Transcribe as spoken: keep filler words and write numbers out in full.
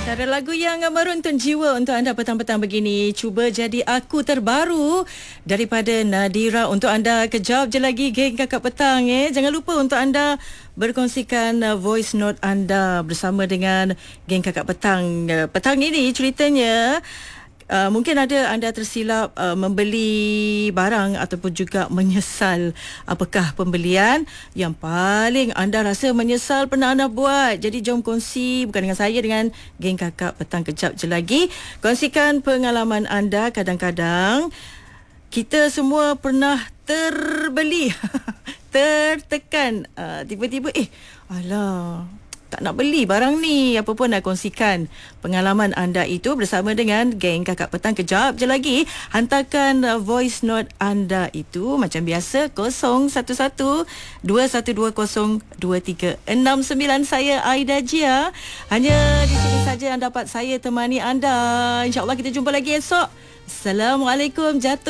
Ada lagu yang meruntun jiwa untuk anda petang-petang begini. Cuba jadi aku terbaru daripada Nadira untuk anda. Kejap je lagi geng Kakak Petang. Eh. Jangan lupa untuk anda berkongsikan uh, voice note anda bersama dengan geng Kakak Petang. Uh, petang ini ceritanya Uh, mungkin ada anda tersilap uh, membeli barang ataupun juga menyesal apakah pembelian yang paling anda rasa menyesal pernah anda buat. Jadi jom kongsi, bukan dengan saya, dengan geng Kakak Petang kejap je lagi. Kongsikan pengalaman anda. Kadang-kadang kita semua pernah terbeli tertekan, uh, tiba-tiba eh alah, tak nak beli barang ni. Apa pun nak kongsikan pengalaman anda itu bersama dengan geng Kakak Petang kejap je lagi. Hantarkan uh, voice note anda itu macam biasa kosong satu satu dua satu dua kosong dua tiga enam sembilan. Saya Aida Jia. Hanya di sini saja yang dapat saya temani anda. InsyaAllah kita jumpa lagi esok. Assalamualaikum. Jatuh